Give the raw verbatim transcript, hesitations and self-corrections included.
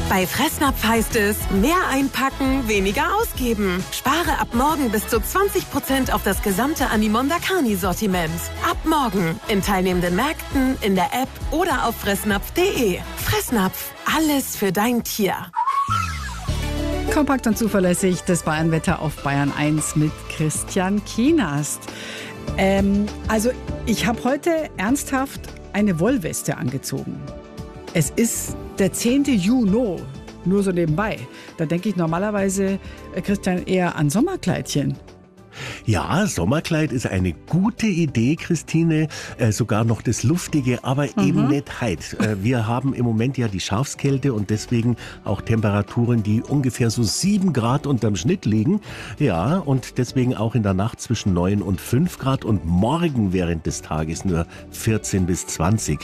Bei Fressnapf heißt es, mehr einpacken, weniger ausgeben. Spare ab morgen bis zu zwanzig Prozent auf das gesamte Animonda Carni-Sortiment. Ab morgen in teilnehmenden Märkten, in der App oder auf fressnapf punkt de. Fressnapf, alles für dein Tier. Kompakt und zuverlässig das Bayernwetter auf Bayern eins mit Christian Kienast. Ähm, also ich habe heute ernsthaft eine Wollweste angezogen. Es ist der zehnte Juni, nur so nebenbei. Da denke ich normalerweise, äh, Christian, eher an Sommerkleidchen. Ja, Sommerkleid ist eine gute Idee, Christine. Äh, sogar noch das Luftige, aber mhm. eben nicht heute. Äh, wir haben im Moment ja die Schafskälte und deswegen auch Temperaturen, die ungefähr so sieben Grad unterm Schnitt liegen. Ja, und deswegen auch in der Nacht zwischen neun und fünf Grad und morgen während des Tages nur vierzehn bis zwanzig.